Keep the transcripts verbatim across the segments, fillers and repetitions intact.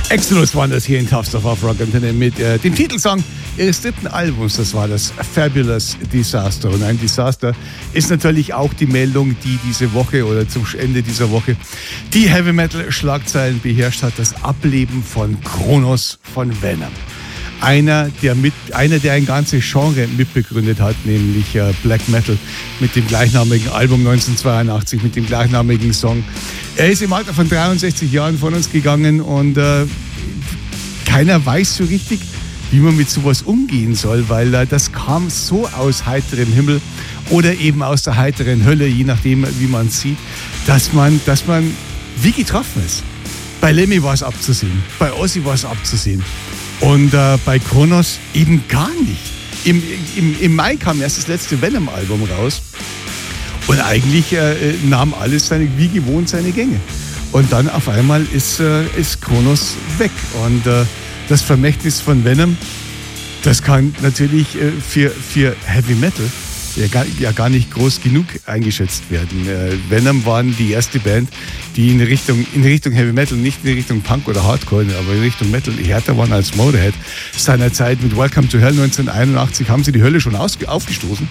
Exodus waren das hier in Tough Stuff auf Rock Antenne mit äh, dem Titelsong ihres dritten Albums. Das war das Fabulous Disaster. Und ein Disaster ist natürlich auch die Meldung, die diese Woche oder zum Ende dieser Woche die Heavy Metal Schlagzeilen beherrscht hat. Das Ableben von Kronos von Venom. Einer, der mit, einer, der ein ganzes Genre mitbegründet hat, nämlich äh, Black Metal mit dem gleichnamigen Album neunzehnhundertzweiundachtzig, mit dem gleichnamigen Song. Er ist im Alter von dreiundsechzig Jahren von uns gegangen und äh, keiner weiß so richtig, wie man mit sowas umgehen soll, weil äh, das kam so aus heiterem Himmel oder eben aus der heiteren Hölle, je nachdem, wie man es sieht, dass man, dass man wie getroffen ist. Bei Lemmy war es abzusehen, bei Ozzy war es abzusehen. Und äh, bei Kronos eben gar nicht. Im, im, Im Mai kam erst das letzte Venom-Album raus. Und eigentlich äh, nahm alles seine, wie gewohnt seine Gänge. Und dann auf einmal ist, äh, ist Kronos weg. Und äh, das Vermächtnis von Venom, das kann natürlich äh, für, für Heavy Metal ja gar, ja gar nicht groß genug eingeschätzt werden. Äh, Venom waren die erste Band, die in Richtung, in Richtung Heavy Metal, nicht in Richtung Punk oder Hardcore, aber in Richtung Metal härter waren als Motorhead. Seinerzeit mit Welcome to Hell neunzehnhunderteinundachtzig haben sie die Hölle schon aus, aufgestoßen.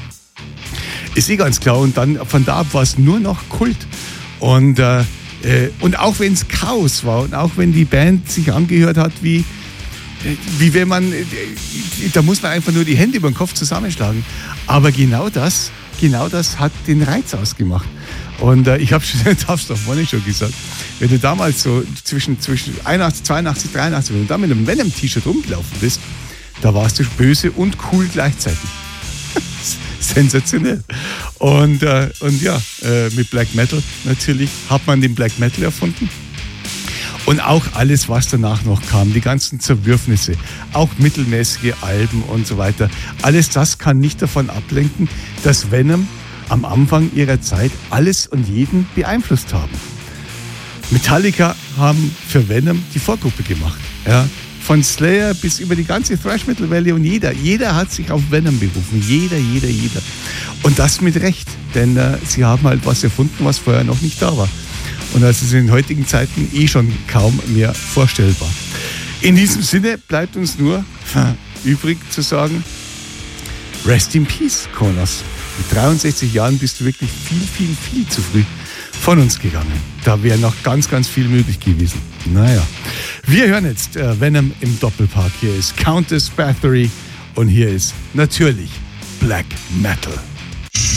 Ist eh ganz klar. Und dann von da ab war es nur noch Kult. Und, äh, und auch wenn es Chaos war und auch wenn die Band sich angehört hat wie wie wenn man, da muss man einfach nur die Hände über den Kopf zusammenschlagen. Aber genau das, genau das hat den Reiz ausgemacht. Und äh, ich habe schon in Tough Stuff vorhin schon gesagt, wenn du damals so zwischen, zwischen einundachtzig, zweiundachtzig, dreiundachtzig, wenn du da mit einem Venom-T-Shirt rumgelaufen bist, da warst du böse und cool gleichzeitig. Sensationell. Und, äh, und ja, äh, mit Black Metal natürlich hat man den Black Metal erfunden. Und auch alles, was danach noch kam, die ganzen Zerwürfnisse, auch mittelmäßige Alben und so weiter. Alles das kann nicht davon ablenken, dass Venom am Anfang ihrer Zeit alles und jeden beeinflusst haben. Metallica haben für Venom die Vorgruppe gemacht. Ja. Von Slayer bis über die ganze Thrash-Metal-Welle und jeder, jeder hat sich auf Venom berufen. Jeder, jeder, jeder. Und das mit Recht, denn äh, sie haben halt was erfunden, was vorher noch nicht da war. Und das ist in heutigen Zeiten eh schon kaum mehr vorstellbar. In diesem Sinne bleibt uns nur übrig zu sagen, Rest in Peace, Kronos. Mit dreiundsechzig Jahren bist du wirklich viel, viel, viel zu früh von uns gegangen. Da wäre noch ganz, ganz viel möglich gewesen. Naja, wir hören jetzt äh, Venom im Doppelpark. Hier ist Countess Bathory und hier ist natürlich Black Metal.